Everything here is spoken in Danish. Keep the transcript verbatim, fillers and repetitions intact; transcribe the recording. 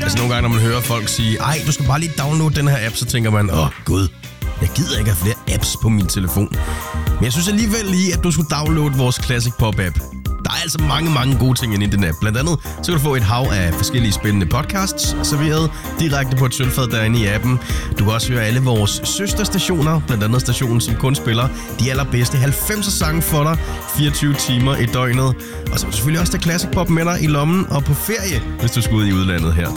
Altså nogle gange, når man hører folk sige, ej, du skal bare lige downloade den her app, så tænker man, åh gud, jeg gider ikke have flere apps på min telefon. Men jeg synes alligevel lige, at du skulle downloade vores Classic Pop app. Der er altså mange, mange gode ting inde i den app. Blandt andet, så kan du få et hav af forskellige spændende podcasts serveret direkte på et sølvfad derinde i appen. Du kan også høre alle vores søsterstationer, blandt andet stationen, som kun spiller de allerbedste halvfemser sange for dig, fireogtyve timer i døgnet. Og så er du selvfølgelig også der Classic Pop med dig i lommen og på ferie, hvis du skal ud i udlandet her